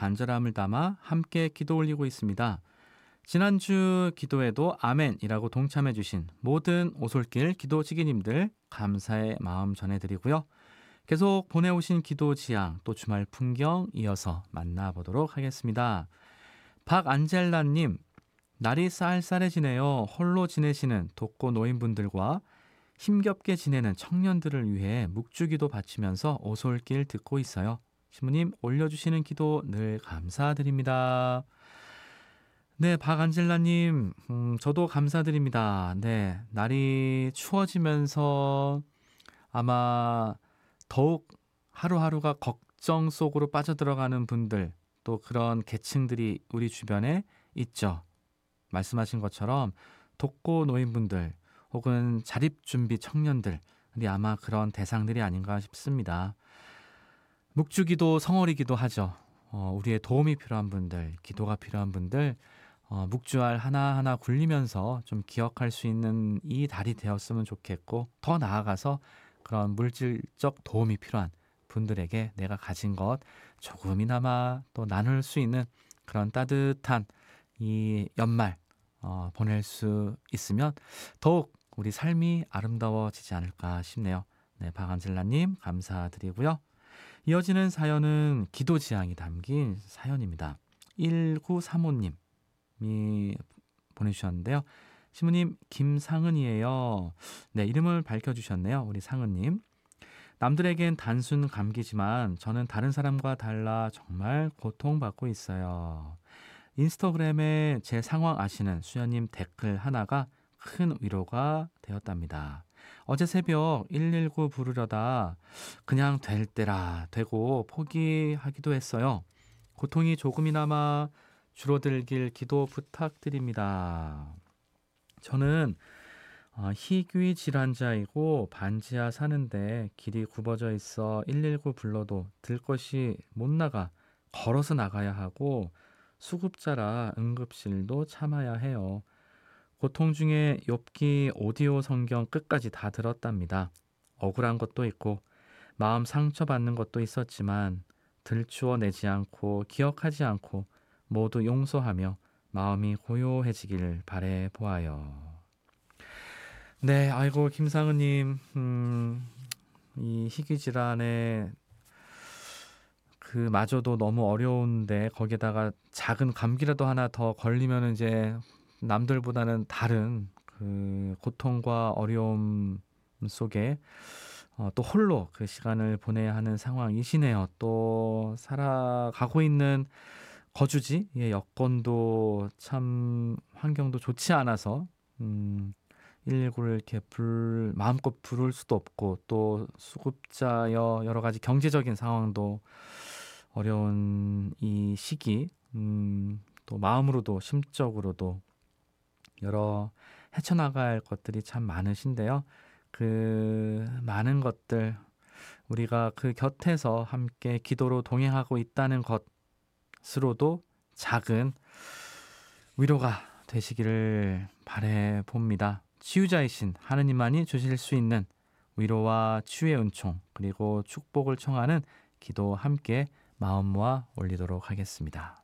간절함을 담아 함께 기도 올리고 있습니다. 지난주 기도에도 아멘이라고 동참해 주신 모든 오솔길 기도지기님들 감사의 마음 전해드리고요. 계속 보내오신 기도 지향 또 주말 풍경 이어서 만나보도록 하겠습니다. 박안젤라님, 날이 쌀쌀해지네요. 홀로 지내시는 독거 노인분들과 힘겹게 지내는 청년들을 위해 묵주기도 바치면서 오솔길 듣고 있어요. 신부님 올려주시는 기도 늘 감사드립니다. 네, 박안젤라님, 저도 감사드립니다. 네, 날이 추워지면서 아마 더욱 하루하루가 걱정 속으로 빠져들어가는 분들, 또 그런 계층들이 우리 주변에 있죠. 말씀하신 것처럼 독거 노인분들 혹은 자립준비 청년들이 아마 그런 대상들이 아닌가 싶습니다. 묵주기도 성월이기도 하죠. 우리의 도움이 필요한 분들, 기도가 필요한 분들, 묵주알 하나하나 굴리면서 좀 기억할 수 있는 이 달이 되었으면 좋겠고, 더 나아가서 그런 물질적 도움이 필요한 분들에게 내가 가진 것 조금이나마 또 나눌 수 있는 그런 따뜻한 이 연말 보낼 수 있으면 더욱 우리 삶이 아름다워지지 않을까 싶네요. 네, 박안젤라님 감사드리고요. 이어지는 사연은 기도 지향이 담긴 사연입니다. 1935님이 보내주셨는데요. 신부님 김상은이에요. 네, 이름을 밝혀주셨네요. 우리 상은님. 남들에겐 단순 감기지만 저는 다른 사람과 달라 정말 고통받고 있어요. 인스타그램에 제 상황 아시는 수연님 댓글 하나가 큰 위로가 되었답니다. 어제 새벽 119 부르려다 그냥 될 때라 되고 포기하기도 했어요. 고통이 조금이나마 줄어들길 기도 부탁드립니다. 저는 희귀 질환자이고 반지하 사는데 길이 굽어져 있어 119 불러도 들 것이 못 나가 걸어서 나가야 하고 수급자라 응급실도 참아야 해요. 고통 중에 욥기 오디오 성경 끝까지 다 들었답니다. 억울한 것도 있고 마음 상처받는 것도 있었지만 들추어내지 않고 기억하지 않고 모두 용서하며 마음이 고요해지길 바래 보아요. 네, 아이고 김상은님, 이 희귀질환에 그마저도 너무 어려운데 거기에다가 작은 감기라도 하나 더 걸리면 이제 남들보다는 다른 그 고통과 어려움 속에 또 홀로 그 시간을 보내야 하는 상황이시네요. 또 살아가고 있는 거주지의 여건도 참 환경도 좋지 않아서 119를 이렇게 마음껏 부를 수도 없고 또 수급자여 여러 가지 경제적인 상황도 어려운 이 시기, 또 마음으로도 심적으로도 여러 헤쳐나갈 것들이 참 많으신데요. 그 많은 것들 우리가 그 곁에서 함께 기도로 동행하고 있다는 것으로도 작은 위로가 되시기를 바래 봅니다. 치유자이신 하느님만이 주실 수 있는 위로와 치유의 은총 그리고 축복을 청하는 기도 함께 마음 모아 올리도록 하겠습니다.